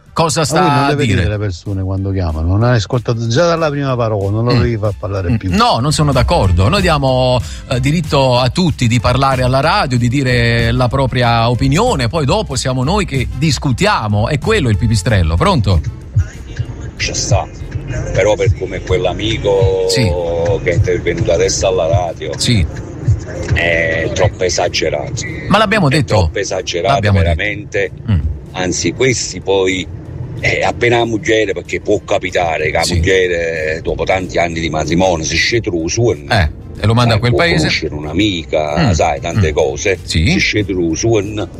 cosa sta non a le dire? le persone quando chiamano, non hai ascoltato già dalla prima parola, non lo devi far parlare più. No, non sono d'accordo. Noi diamo diritto a tutti di parlare alla radio, di dire la propria opinione, poi dopo siamo noi che discutiamo, è quello il pipistrello. Pronto? Ci sta, però per come quell'amico che è intervenuto adesso alla radio è troppo esagerato. Ma l'abbiamo detto, troppo esagerato veramente. Anzi, questi poi appena la moglie, perché può capitare che la moglie dopo tanti anni di matrimonio si scende su e lo manda a quel paese, conoscere un'amica, sai, tante cose, si scende su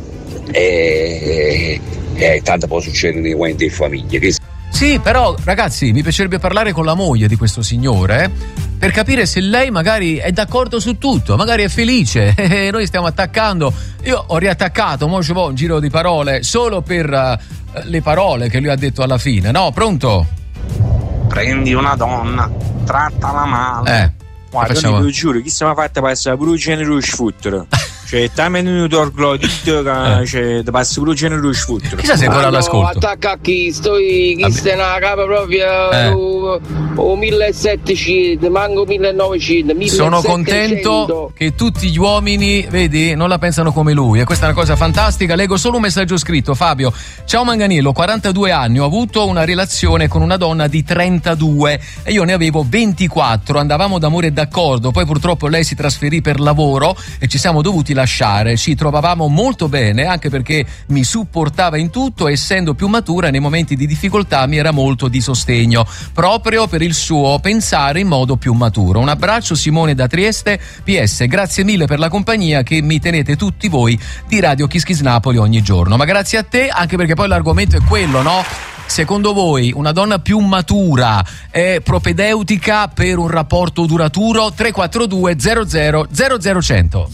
e tanto può succedere nei momenti di famiglia. Sì, però ragazzi, mi piacerebbe parlare con la moglie di questo signore per capire se lei magari è d'accordo su tutto, magari è felice. Noi stiamo attaccando, io ho riattaccato, mo ci vo un giro di parole solo per le parole che lui ha detto alla fine. No, pronto? Prendi una donna, trattala male. Guarda, io ti giuro, chi se mi ha fatto passare pure il genere sfuttere. Cioè, tammi venuto al glodito che ti passi pure il genere sfuttere. Chissà se ancora all'ascolto. Attacca chi stai una capa proprio o 1700, manco 1900, 1700. Sono contento che tutti gli uomini, vedi, non la pensano come lui, e questa è una cosa fantastica. Leggo solo un messaggio scritto. Fabio: ciao Manganiello, 42 anni, ho avuto una relazione con una donna di 32 e io ne avevo 24, andavamo d'amore e d'accordo, poi purtroppo lei si trasferì per lavoro e ci siamo dovuti lasciare. Ci trovavamo molto bene, anche perché mi supportava in tutto, essendo più matura nei momenti di difficoltà mi era molto di sostegno, proprio per il suo pensare in modo più maturo. Un abbraccio, Simone da Trieste. PS, grazie mille per la compagnia che mi tenete tutti voi di Radio Kiss Kiss Napoli ogni giorno. Ma grazie a te, anche perché poi l'argomento è quello, no? Secondo voi una donna più matura è propedeutica per un rapporto duraturo? 342 00 00 100.